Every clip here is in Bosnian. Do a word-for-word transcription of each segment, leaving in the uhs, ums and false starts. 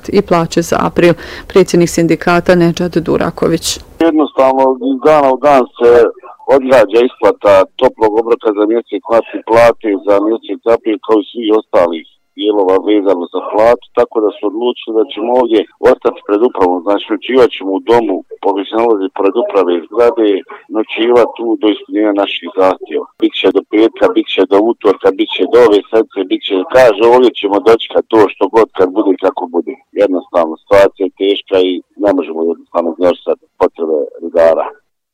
mart i plaće za april. Predsjednik sindikata Nedžad Duraković. Jednostavno iz dana u dan se odgađa isplata toplog obroka za mjesec mart i plate za mjesec april kao i svi ostalih dijelova vezano za platu, tako da su odlučili da ćemo ovdje ostati pred upravom, znači noćivat ćemo u domu, pošto se nalazi pred uprave zgrade, noćivat tu do ispunjenja naših zahtjeva. Biće do petka, biće do utorka, biće do ove sedmice, biće, kaže ovdje ćemo dočekati to što god kad bude i kako bude. Jednostavno, situacija je teška i ne možemo jednostavno iznositi potrebe rudara.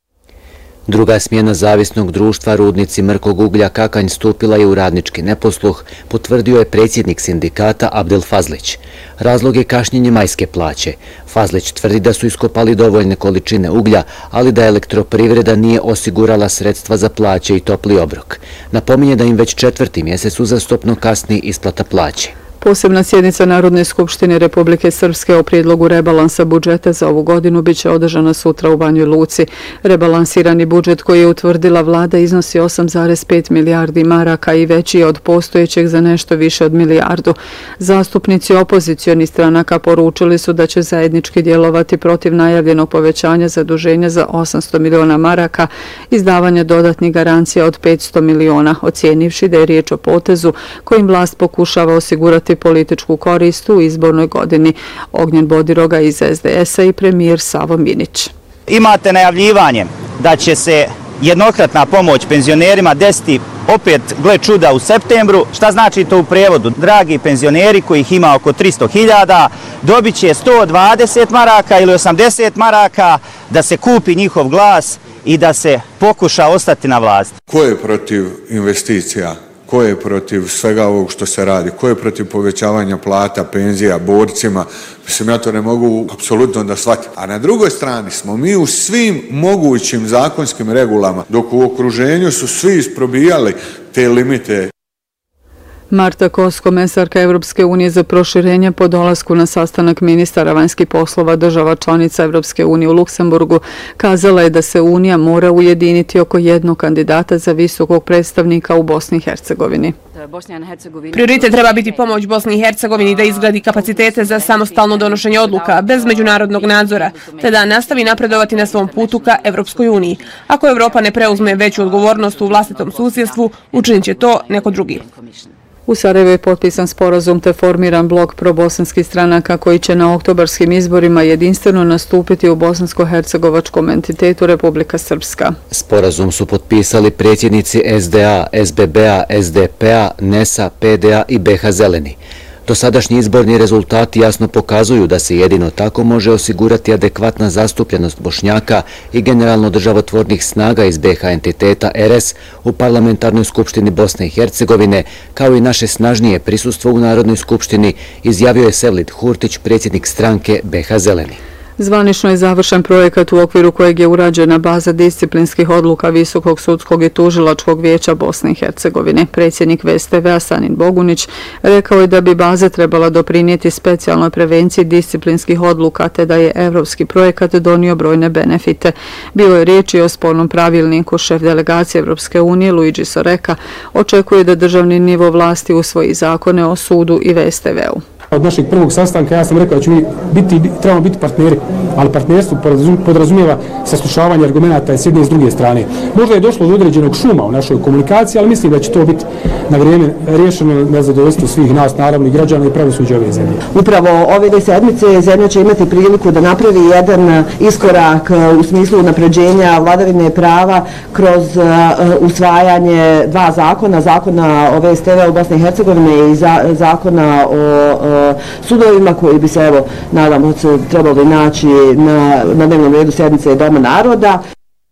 Druga smjena zavisnog društva Rudnici mrkog uglja Kakanj stupila je u radnički neposluh, potvrdio je predsjednik sindikata Abdel Fazlić. Razlog je kašnjenje majske plaće. Fazlić tvrdi da su iskopali dovoljne količine uglja, ali da elektroprivreda nije osigurala sredstva za plaće i topli obrok. Napominje da im već četvrti mjesec uzastopno kasni isplata plaće. Posebna sjednica Narodne skupštine Republike Srpske o prijedlogu rebalansa budžeta za ovu godinu biće održana sutra u Banjoj Luci. Rebalansirani budžet koji je utvrdila vlada iznosi osam zarez pet milijardi maraka i veći je od postojećeg za nešto više od milijardu. Zastupnici opozicionih stranaka poručili su da će zajednički djelovati protiv najavljenog povećanja zaduženja za osamsto miliona maraka, izdavanja dodatnih garancija od petsto miliona, ocijenivši da je riječ o potezu kojim vlast pokušava osigurati političku korist u izbornoj godini. Ognjen Bodiroga iz es de es a i premijer Savo Minić. Imate najavljivanje da će se jednokratna pomoć penzionerima desiti opet, gle čuda, u septembru. Šta znači to u prevodu? Dragi penzioneri, kojih ima oko tristo hiljada, dobit će sto dvadeset maraka ili osamdeset maraka da se kupi njihov glas i da se pokuša ostati na vlasti. Ko je protiv investicija? Ko je protiv svega ovog što se radi? Ko je protiv povećavanja plata, penzija, borcima? Mislim, ja to ne mogu apsolutno da shvatim. A na drugoj strani smo mi u svim mogućim zakonskim regulama, dok u okruženju su svi isprobijali te limite. Marta Kos, komesarka Evropske unije za proširenje, po dolasku na sastanak ministara vanjskih poslova država članica Evropske unije u Luksemburgu, kazala je da se Unija mora ujediniti oko jednog kandidata za visokog predstavnika u Bosni i Hercegovini. Prioritet treba biti pomoć Bosni i Hercegovini da izgradi kapacitete za samostalno donošenje odluka bez međunarodnog nadzora, te da nastavi napredovati na svom putu ka Evropskoj uniji. Ako Evropa ne preuzme veću odgovornost u vlastitom susjedstvu, učinit će to neko drugi. U Sarajevu je potpisan sporazum te formiran blok probosanskih stranaka koji će na oktobarskim izborima jedinstveno nastupiti u bosansko-hercegovačkom entitetu Republika Srpska. Sporazum su potpisali predsjednici es de a, es be be a, es de pe a, ne es a, pe de a i be ha Zeleni. Dosadašnji izborni rezultati jasno pokazuju da se jedino tako može osigurati adekvatna zastupljenost Bošnjaka i generalno državotvornih snaga iz be ha entiteta er es u Parlamentarnoj skupštini Bosne i Hercegovine, kao i naše snažnije prisustvo u Narodnoj skupštini, izjavio je Sevlid Hurtić, predsjednik stranke be ha Zeleni. Zvanično je završen projekat u okviru kojeg je urađena baza disciplinskih odluka Visokog sudskog i tužilačkog vijeća Bosne i Hercegovine. Predsjednik ve es te ve a Sanin Bogunić rekao je da bi baza trebala doprinijeti specijalnoj prevenciji disciplinskih odluka, te da je evropski projekat donio brojne benefite. Bio je riječ i o spornom pravilniku. Šef delegacije Evropske unije Luigi Soreka očekuje da državni nivo vlasti usvoji zakone o sudu i ve es te ve u. Od našeg prvog sastanka ja sam rekao da ćemo biti, trebamo biti partneri, ali partnerstvo podrazumijeva saslušavanje argumenata s jedne i s druge strane. Možda je došlo do određenog šuma u našoj komunikaciji, ali mislim da će to biti na vrijeme riješeno na zadovoljstvo svih nas, naravno i građana i pravosuđa ove zemlje. Upravo ove sedmice zemlja će imati priliku da napravi jedan iskorak u smislu unapređenja vladavine prava kroz usvajanje dva zakona, zakona o ve es te ve u Bosni i Hercegovine i zakona o sudovima koji bi se, evo, nadamo se, trebali naći na, na dnevnom redu sjednice Doma naroda.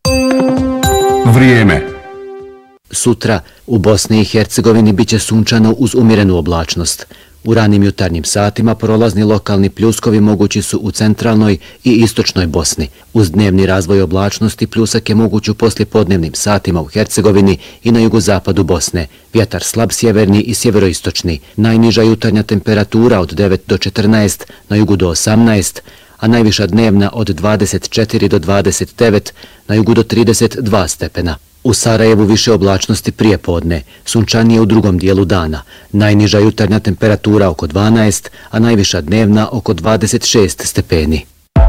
Vrijeme. Sutra u Bosni i Hercegovini biće sunčano uz umjerenu oblačnost. U ranim jutarnjim satima prolazni lokalni pljuskovi mogući su u centralnoj i istočnoj Bosni. Uz dnevni razvoj oblačnosti pljusak je moguć u poslijepodnevnim satima u Hercegovini i na jugozapadu Bosne. Vjetar slab sjeverni i sjeveroistočni. Najniža jutarnja temperatura od devet do četrnaest, na jugu do osamnaest, a najviša dnevna od dvadeset četiri do dvadeset devet, na jugu do trideset dva stepena. U Sarajevu više oblačnosti prije podne, sunčanije u drugom dijelu dana, najniža jutarnja temperatura oko dvanaest, a najviša dnevna oko dvadeset šest stepeni.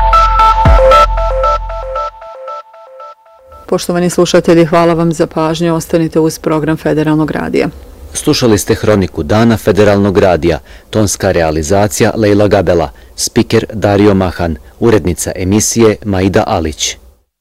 Poštovani slušatelji, hvala vam za pažnju. Ostanite uz program Federalnog radija. Slušali ste Hroniku dana Federalnog radija, tonska realizacija Lejla Gabela, spiker Dario Mahan, urednica emisije Maida Alić.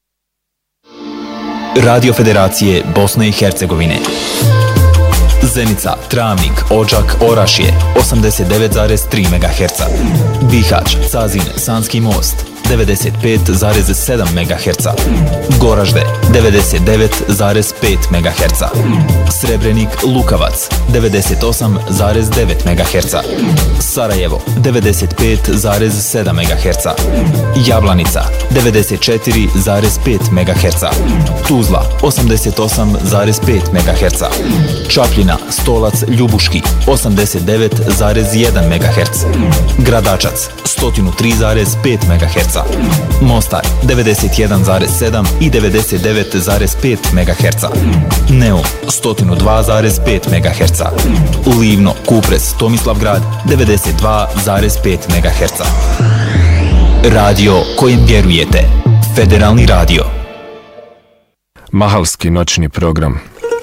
Radio Federacije Bosne i Hercegovine. Zenica, Travnik, Odžak, Orašje, osamdeset devet zarez tri megaherca. Bihać, Cazin, Sanski most, devedeset pet zarez sedam megaherca. Goražde, devedeset devet zarez pet megaherca. Srebrenik, Lukavac, devedeset osam zarez devet megaherca. Sarajevo, devedeset pet zarez sedam megaherca. Jablanica, devedeset četiri zarez pet megaherca. Tuzla, osamdeset osam zarez pet megaherca. Čapljina, Stolac, Ljubuški, osamdeset devet zarez jedan megaherc. Gradačac, sto tri zarez pet megaherca. Mostar, devedeset jedan zarez sedam i devedeset devet zarez pet megaherca. Neum, sto dva zarez pet megaherca. Livno, Kupres, Tomislavgrad, devedeset dva zarez pet megaherca. Radio kojem vjerujete. Federalni radio. Mahalski noćni program.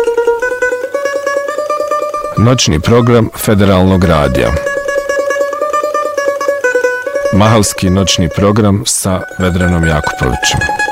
Noćni program Federalnog radija. Mahalski noćni program sa Vedranom Jakupovićem.